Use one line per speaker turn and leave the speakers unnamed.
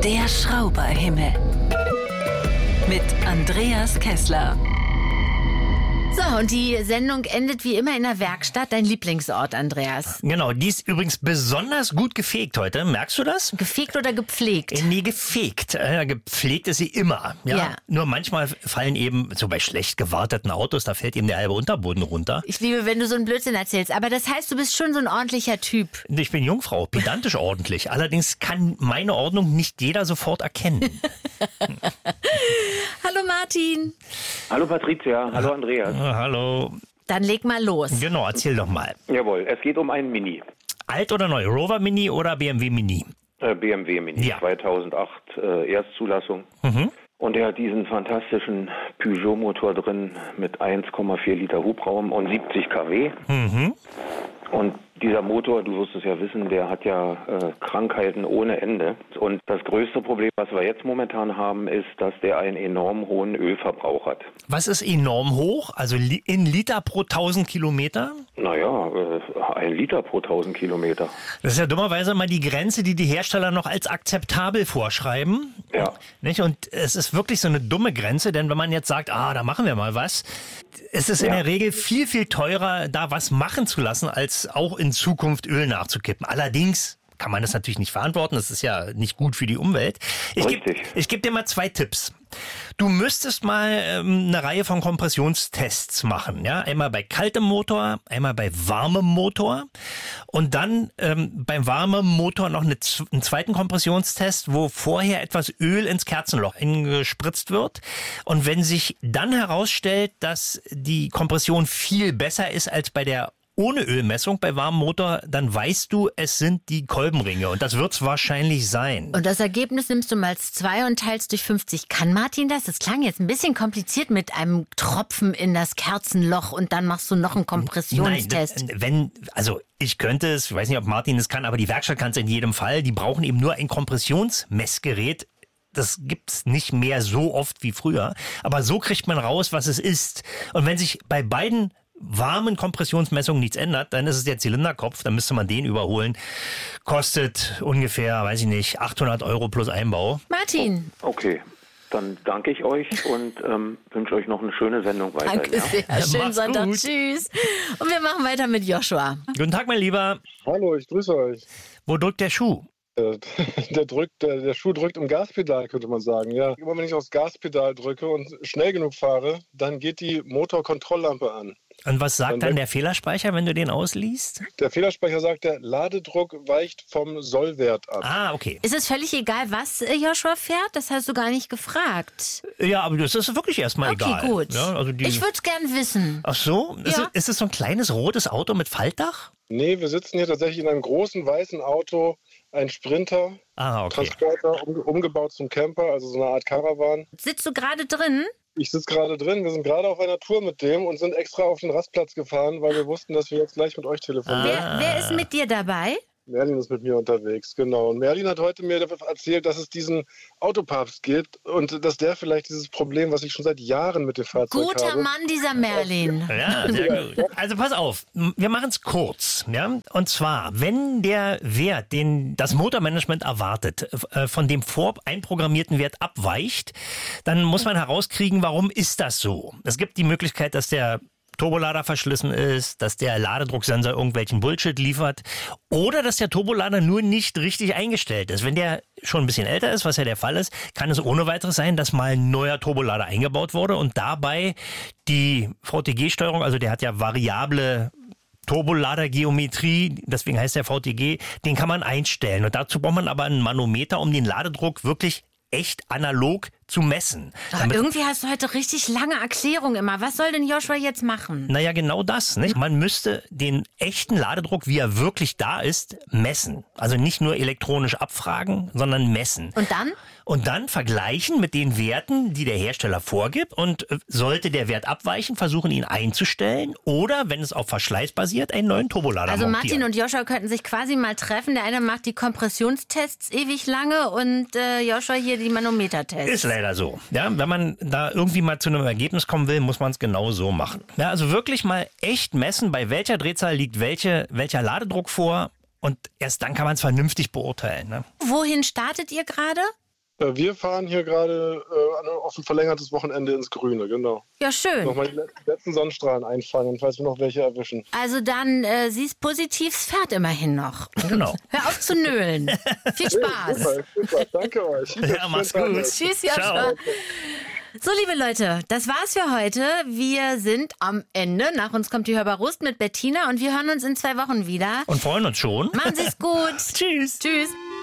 Der Schrauberhimmel. Mit Andreas Kessler.
So, und die Sendung endet wie immer in der Werkstatt, dein Lieblingsort, Andreas.
Genau, die ist übrigens besonders gut gefegt heute. Merkst du das?
Gefegt oder gepflegt?
Nee, gefegt. Gepflegt ist sie immer. Ja? Nur manchmal fallen eben, so bei schlecht gewarteten Autos, da fällt eben der halbe Unterboden runter.
Ich liebe, wenn du so einen Blödsinn erzählst. Aber das heißt, du bist schon so ein ordentlicher Typ.
Ich bin Jungfrau, pedantisch ordentlich. Allerdings kann meine Ordnung nicht jeder sofort erkennen.
Hallo Martin.
Hallo Patricia, hallo Andreas.
Hallo.
Dann leg mal los.
Genau, erzähl doch mal.
Jawohl, es geht um einen Mini.
Alt oder neu? Rover Mini oder BMW Mini?
BMW Mini,
Ja.
2008 Erstzulassung. Und er hat diesen fantastischen Peugeot-Motor drin mit 1,4 Liter Hubraum und 70 kW. Und dieser Motor, du wirst es ja wissen, der hat ja Krankheiten ohne Ende. Und das größte Problem, was wir jetzt momentan haben, ist, dass der einen enorm hohen Ölverbrauch hat.
Was ist enorm hoch? Also in Liter pro 1000 Kilometer?
Naja, 1 Liter pro 1000 Kilometer.
Das ist ja dummerweise mal die Grenze, die die Hersteller noch als akzeptabel vorschreiben.
Ja.
Nicht? Und es ist wirklich so eine dumme Grenze, denn wenn man jetzt sagt, da machen wir mal was, es ist in der Regel viel, viel teurer, da was machen zu lassen, als auch in Zukunft Öl nachzukippen. Allerdings kann man das natürlich nicht verantworten, das ist ja nicht gut für die Umwelt. Ich geb dir mal 2 Tipps. Du müsstest mal eine Reihe von Kompressionstests machen. Ja? Einmal bei kaltem Motor, einmal bei warmem Motor und dann beim warmen Motor noch einen zweiten Kompressionstest, wo vorher etwas Öl ins Kerzenloch gespritzt wird. Und wenn sich dann herausstellt, dass die Kompression viel besser ist als bei der ohne Ölmessung bei warmem Motor, dann weißt du, es sind die Kolbenringe und das wird's wahrscheinlich sein.
Und das Ergebnis nimmst du mal 2 und teilst durch 50. Kann Martin das? Das klang jetzt ein bisschen kompliziert mit einem Tropfen in das Kerzenloch und dann machst du noch einen Kompressionstest.
Nein, ich könnte es, ich weiß nicht, ob Martin es kann, aber die Werkstatt kann es in jedem Fall. Die brauchen eben nur ein Kompressionsmessgerät. Das gibt's nicht mehr so oft wie früher. Aber so kriegt man raus, was es ist. Und wenn sich bei beiden warmen Kompressionsmessungen nichts ändert, dann ist es der Zylinderkopf, dann müsste man den überholen. Kostet ungefähr, 800 € plus Einbau.
Martin.
Okay, dann danke ich euch und wünsche euch noch eine schöne Sendung weiter.
Danke sehr. Schönen
Mach's
Sonntag.
gut.
Tschüss. Und wir machen weiter mit Joshua.
Guten Tag, mein Lieber.
Hallo, ich grüße euch.
Wo drückt der Schuh?
Der Schuh drückt im Gaspedal, könnte man sagen. Ja. Immer wenn ich aufs Gaspedal drücke und schnell genug fahre, dann geht die Motorkontrolllampe an.
Und was sagt dann der Fehlerspeicher, wenn du den ausliest?
Der Fehlerspeicher sagt, der Ladedruck weicht vom Sollwert ab.
Ah, okay.
Ist es völlig egal, was Joshua fährt? Das hast du gar nicht gefragt.
Ja, aber das ist wirklich erstmal egal.
Okay, gut.
Ja, also
Ich würde es gern wissen.
Ach so?
Ja.
Ist es so ein kleines rotes Auto mit Faltdach?
Nee, wir sitzen hier tatsächlich in einem großen weißen Auto, ein Sprinter,
Ah, okay.
Transporter, umgebaut zum Camper, also so eine Art Caravan.
Sitzt du gerade drin?
Ich sitze gerade drin. Wir sind gerade auf einer Tour mit dem und sind extra auf den Rastplatz gefahren, weil wir wussten, dass wir jetzt gleich mit euch telefonieren.
Wer ist mit dir dabei?
Merlin ist mit mir unterwegs, genau. Und Merlin hat heute mir erzählt, dass es diesen Autopapst gibt und dass der vielleicht dieses Problem, was ich schon seit Jahren mit dem Fahrzeug habe.
Guter Mann, dieser Merlin.
Ja, sehr gut. Also pass auf, wir machen es kurz. Ja? Und zwar, wenn der Wert, den das Motormanagement erwartet, von dem einprogrammierten Wert abweicht, dann muss man herauskriegen, warum ist das so. Es gibt die Möglichkeit, dass der Turbolader verschlissen ist, dass der Ladedrucksensor irgendwelchen Bullshit liefert oder dass der Turbolader nur nicht richtig eingestellt ist. Wenn der schon ein bisschen älter ist, was ja der Fall ist, kann es ohne weiteres sein, dass mal ein neuer Turbolader eingebaut wurde und dabei die VTG-Steuerung, also der hat ja variable Turboladergeometrie, deswegen heißt der VTG, den kann man einstellen. Und dazu braucht man aber einen Manometer, um den Ladedruck wirklich echt analog zu messen.
Aber irgendwie hast du heute richtig lange Erklärung immer. Was soll denn Joshua jetzt machen?
Naja, genau das, nicht? Man müsste den echten Ladedruck, wie er wirklich da ist, messen. Also nicht nur elektronisch abfragen, sondern messen.
Und dann?
Und dann vergleichen mit den Werten, die der Hersteller vorgibt. Und sollte der Wert abweichen, versuchen ihn einzustellen. Oder, wenn es auf Verschleiß basiert, einen neuen Turbolader
Also
montieren.
Martin und Joshua könnten sich quasi mal treffen. Der eine macht die Kompressionstests ewig lange und Joshua hier die Manometertests.
Ist leider so. Ja, wenn man da irgendwie mal zu einem Ergebnis kommen will, muss man es genau so machen. Ja, also wirklich mal echt messen, bei welcher Drehzahl liegt welcher Ladedruck vor. Und erst dann kann man es vernünftig beurteilen. Ne?
Wohin startet ihr gerade?
Wir fahren hier gerade auf ein verlängertes Wochenende ins Grüne, genau.
Ja, schön.
Nochmal die letzten Sonnenstrahlen einfangen, falls wir noch welche erwischen.
Also dann siehst positiv, es fährt immerhin noch.
Genau.
Hör auf zu nölen. Viel Spaß.
Super, danke euch.
Ja, mach's gut.
Tschüss, Joshua.
Ciao.
So, liebe Leute, das war's für heute. Wir sind am Ende. Nach uns kommt die Hörbar Rust mit Bettina und wir hören uns in 2 Wochen wieder.
Und freuen uns schon.
Machen Sie's gut.
Tschüss.
Tschüss.